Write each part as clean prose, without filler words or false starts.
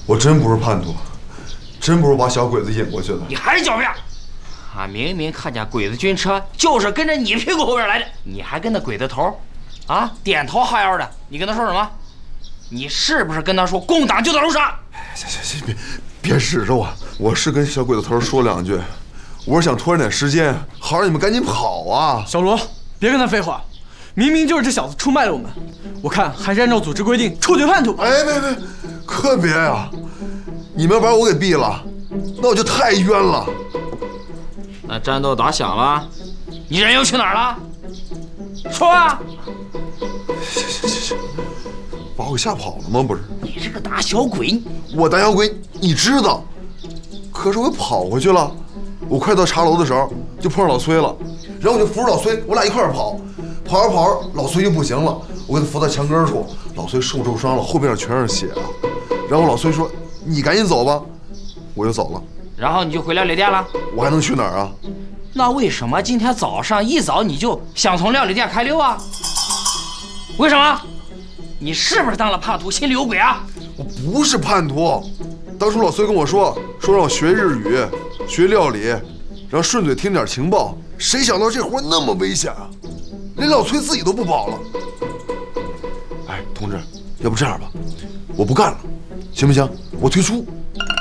我真不是叛徒，真不是把小鬼子引过去的。 你还是狡辩！俺明明看见鬼子军车就是跟着你屁股后边来的，你还跟那鬼子头，点头哈腰的。你跟他说什么？你是不是跟他说共党就在楼上？ 行，别使着我！我是跟小鬼子头说2句，我是想拖着点时间，好让你们赶紧跑啊！ 小罗，别跟他废话，明明就是这小子出卖了我们，我看还是按照组织规定处决叛徒吧。 哎，别，可别呀！你们把我给毙了，那我就太冤了。 那战斗打响了，你人又去哪儿了？说啊！ 行，把我给吓跑了吗？不是， 你这个打小鬼！ 我打小鬼，你知道，可是我跑回去了。我快到茶楼的时候，就碰上老崔了，然后我就扶着老崔，我俩一块儿跑着，老崔就不行了，我给他扶到墙根处，老崔受伤了，后背上全是血啊。然后老崔说：“你赶紧走吧。”我就走了。 然后你就回料理店了？ 我还能去哪儿啊？ 那为什么今天早上一早你就想从料理店开溜啊？为什么？你是不是当了叛徒，心里有鬼啊？ 我不是叛徒，当初老崔跟我说让我学日语，学料理，然后顺嘴听点情报，谁想到这活那么危险啊？连老崔自己都不保了。哎，同志，要不这样吧，我不干了，行不行？我退出。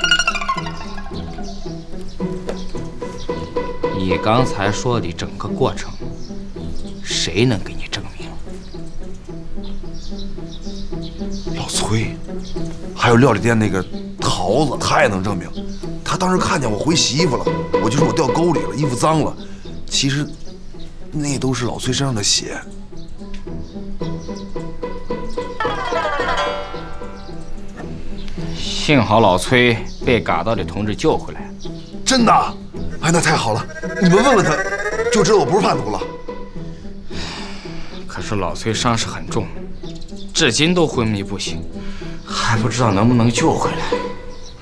你刚才说的整个过程，谁能给你证明？ 老崔，还有料理店那个桃子，他也能证明。他当时看见我回洗衣服了，我就说我掉沟里了，衣服脏了。其实，那都是老崔身上的血。 幸好老崔被嘎到的同志救回来了。 真的？哎，那太好了！你们问问他，就知道我不是叛徒了。 可是老崔伤势很重，至今都昏迷不醒，还不知道能不能救回来。